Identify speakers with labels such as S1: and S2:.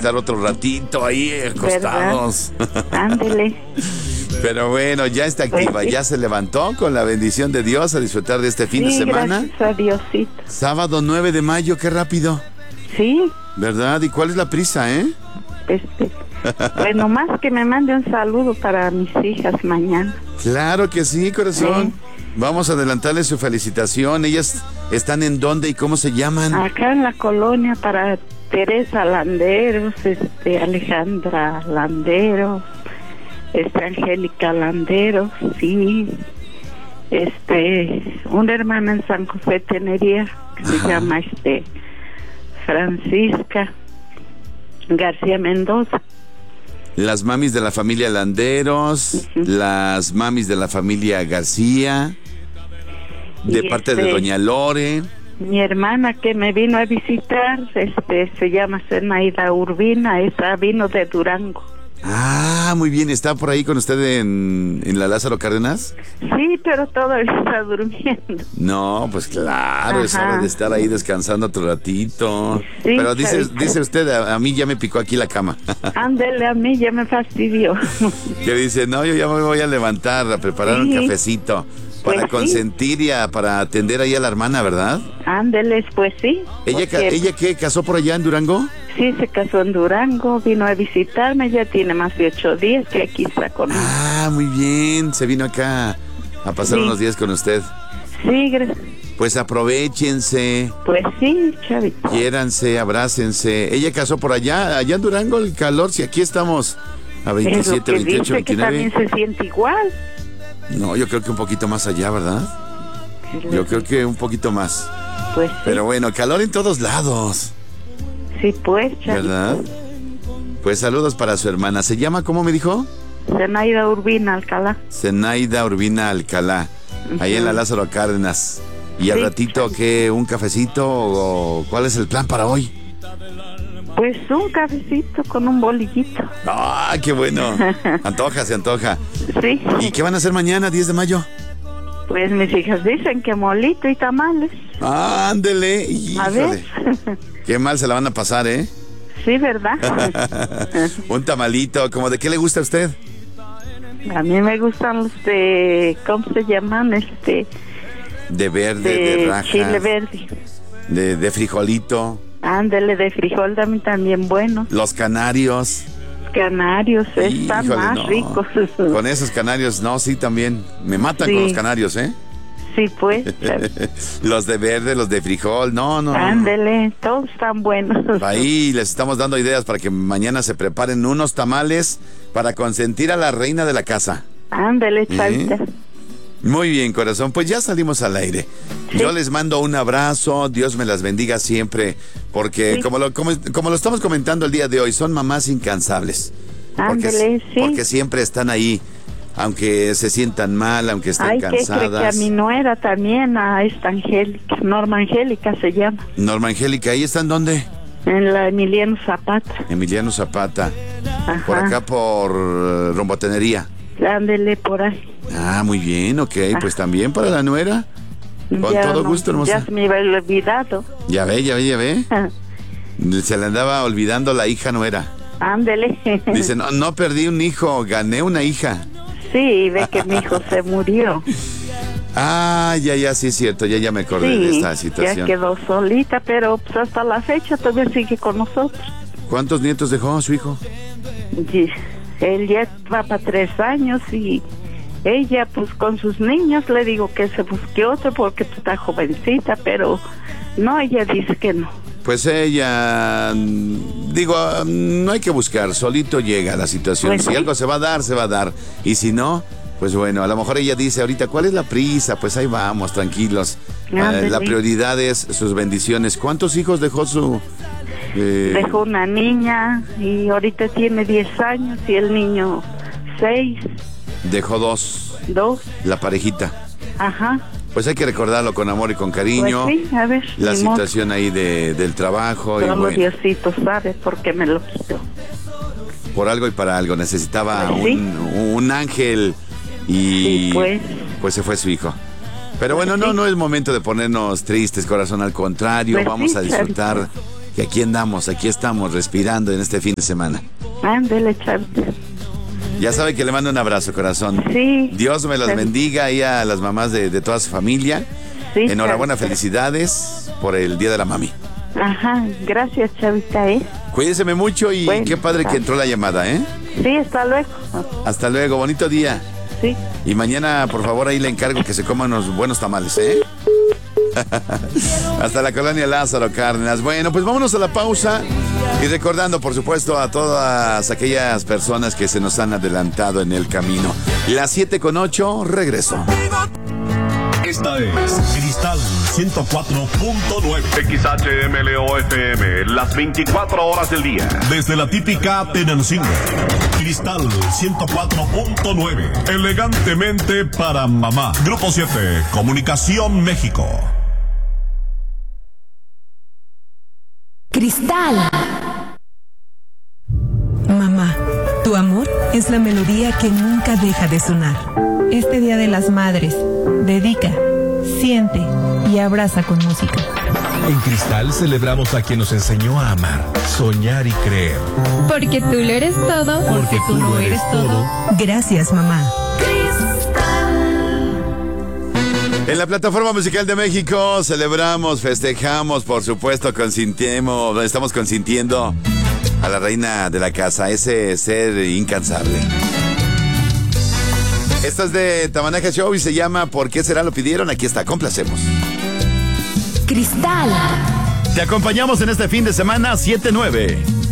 S1: estar otro ratito ahí acostados.
S2: Ándele.
S1: Pero bueno, ya está activa,
S2: Pues sí.
S1: ya se levantó con la bendición de Dios a disfrutar de este fin de semana.
S2: Gracias a Diosito.
S1: Sábado 9 de mayo, qué rápido,
S2: Sí,
S1: ¿verdad? ¿Y cuál es la prisa,
S2: pues nomás que me mande un saludo para mis hijas mañana.
S1: Claro que sí, corazón.
S2: Sí.
S1: Vamos a adelantarle su felicitación. ¿Ellas están en dónde y cómo se llaman?
S2: Acá en la colonia para Teresa Landeros, Alejandra Landeros, Angélica Landeros, sí. Una hermana en San José Tenería que se llama Francisca García Mendoza.
S1: Las mamis de la familia Landeros, las mamis de la familia García, de
S2: Y
S1: parte de doña Lore.
S2: Mi hermana que me vino a visitar, se llama Zenaida Urbina, esa vino de Durango.
S1: Ah, muy bien, ¿está por ahí con usted en la Lázaro Cárdenas?
S2: Sí, pero todavía está durmiendo.
S1: No, pues claro, es hora de estar ahí descansando otro ratito.
S2: Sí,
S1: pero dice
S2: Chavita.
S1: usted, a mí ya me picó aquí la cama.
S2: Ándele, a mí ya me fastidió.
S1: Que dice, no, yo ya me voy a levantar, a preparar un
S2: Sí.
S1: cafecito para
S2: Pues sí.
S1: consentir y para atender ahí a la hermana, ¿verdad?
S2: Ándele, pues sí.
S1: ¿Ella qué, casó por allá en Durango?
S2: Sí, se casó en Durango, vino a visitarme, ya tiene más de 8 días que aquí está conmigo.
S1: Ah, muy bien, se vino acá a pasar
S2: Sí.
S1: unos días con usted.
S2: Sí, gracias.
S1: Pues aprovéchense,
S2: Pues sí, Chavita.
S1: quiéranse, abrácense. Ella casó por allá en Durango, el calor, si aquí estamos a
S2: Es lo
S1: 27,
S2: que
S1: 28,
S2: dice, que
S1: 29.
S2: también se siente igual.
S1: No, yo creo que un poquito más allá, ¿verdad? Yo creo que un poquito más.
S2: Pues sí,
S1: Pero bueno, calor en todos lados,
S2: sí, pues, Chavita.
S1: ¿verdad? Pues saludos para su hermana. ¿Se llama, cómo me dijo?
S2: Zenaida Urbina Alcalá.
S1: Zenaida Urbina Alcalá, ahí en la Lázaro Cárdenas. Y al
S2: Sí.
S1: ratito, ¿qué? ¿Un cafecito o cuál es el plan para hoy?
S2: Pues un cafecito con un bolillito.
S1: ¡Ah, qué bueno! Se antoja.
S2: Sí.
S1: ¿Y qué van a hacer mañana, 10 de mayo?
S2: Pues mis hijas dicen que molito y tamales.
S1: ¡Ándele!
S2: A ver.
S1: Híjole, qué mal se la van a pasar, ¿eh?
S2: Sí, ¿verdad?
S1: Un tamalito, ¿como de qué le gusta a usted?
S2: A mí me gustan los de, ¿cómo se llaman?
S1: De verde, de rajas,
S2: chile verde.
S1: de frijolito,
S2: Ándele, de frijol también bueno.
S1: los canarios.
S2: Canarios, están
S1: Híjole,
S2: más
S1: no.
S2: ricos.
S1: Con esos canarios, no, sí, también. Me matan
S2: Sí.
S1: con los canarios, ¿eh?
S2: Sí, pues.
S1: Los de verde, los de frijol, no.
S2: Ándele, todos están buenos.
S1: Ahí les estamos dando ideas para que mañana se preparen unos tamales para consentir a la reina de la casa.
S2: Ándele, Chavita.
S1: Muy bien, corazón, pues ya salimos al aire.
S2: Sí.
S1: Yo les mando un abrazo, Dios me las bendiga siempre, porque
S2: Sí.
S1: como lo estamos comentando el día de hoy, son mamás incansables.
S2: Ándele, sí.
S1: Porque siempre están ahí, aunque se sientan mal, aunque estén
S2: Ay, ¿qué cree que a
S1: cansadas.
S2: mi nuera también, a esta Angélica, Norma Angélica se llama,
S1: Norma Angélica, ¿ahí están dónde?
S2: en la Emiliano Zapata.
S1: Emiliano Zapata,
S2: Ajá.
S1: por acá por Rombotenería.
S2: Ándele por ahí.
S1: Ah, muy bien, ok, pues también para la nuera. Con
S2: Ya
S1: todo
S2: no,
S1: gusto, hermosa.
S2: Ya se me había olvidado.
S1: Ya ve. Se le andaba olvidando la hija nuera.
S2: Ándele.
S1: Dice, no perdí un hijo, gané una hija.
S2: Sí, ve que mi hijo se murió.
S1: Ah, ya, sí es cierto, ya me acordé de
S2: Sí,
S1: esta situación.
S2: ya quedó solita, pero pues hasta la fecha todavía sigue con nosotros.
S1: ¿Cuántos nietos dejó su hijo?
S2: Y él ya va para 3 años y ella pues con sus niños le digo que se busque otro porque pues, está jovencita, pero no, ella dice que no.
S1: Pues ella, no hay que buscar, solito llega la situación.
S2: Pues
S1: si
S2: sí.
S1: algo se va a dar, se va a dar. Y si no, pues bueno, a lo mejor ella dice ahorita, ¿cuál es la prisa? Pues ahí vamos, tranquilos.
S2: Ándele.
S1: La prioridad es sus bendiciones. ¿Cuántos hijos dejó su...?
S2: Dejó una niña y ahorita tiene 10 años y el niño 6,
S1: Dejó 2,
S2: 2,
S1: la parejita.
S2: ajá.
S1: Pues hay que recordarlo con amor y con cariño.
S2: Pues sí, a ver,
S1: La
S2: ni modo.
S1: situación ahí del trabajo. Y
S2: Solo
S1: bueno,
S2: Diosito sabe por qué me lo quitó.
S1: por algo y para algo. Necesitaba
S2: Pues sí.
S1: un ángel y
S2: Sí,
S1: pues se fue su hijo. Pero bueno,
S2: Pues sí.
S1: no es momento de ponernos tristes, corazón. Al contrario,
S2: Pues
S1: vamos
S2: sí,
S1: a disfrutar Y aquí estamos respirando en este fin de semana.
S2: Ándele, Chavita.
S1: Ya sabe que le mando un abrazo, corazón.
S2: Sí.
S1: Dios me las bendiga y a las mamás de toda su familia.
S2: Sí,
S1: enhorabuena,
S2: Chavita.
S1: Felicidades por el Día de la Mami.
S2: Ajá, gracias, Chavita,
S1: Cuídeseme mucho y
S2: Bueno,
S1: qué padre que entró la llamada, ¿eh?
S2: Sí, hasta luego.
S1: Hasta luego, bonito día.
S2: Sí.
S1: Y mañana, por favor, ahí le encargo que se coman unos buenos tamales, ¿eh? Hasta la colonia Lázaro Cárdenas. Bueno, pues vámonos a la pausa y recordando, por supuesto, a todas aquellas personas que se nos han adelantado en el camino. Las 7:08, regreso.
S3: Esta es Cristal 104.9
S4: XHMLO-FM, las 24 horas del día.
S3: desde la típica Tenancingo. Cristal 104.9 elegantemente para mamá. Grupo 7, Comunicación México.
S5: Cristal. Mamá, tu amor es la melodía que nunca deja de sonar.
S6: Este Día de las Madres, dedica, siente y abraza con música.
S7: En Cristal celebramos a quien nos enseñó a amar, soñar y creer.
S6: Porque tú lo eres todo,
S7: Porque tú lo eres todo.
S5: Gracias, mamá.
S1: En la plataforma musical de México celebramos, festejamos, por supuesto, estamos consintiendo a la reina de la casa, ese ser incansable. Esta es de Tamanaja Show y se llama ¿Por qué será? Lo pidieron. Aquí está, complacemos.
S5: Cristal.
S8: Te acompañamos en este fin de semana 7-9.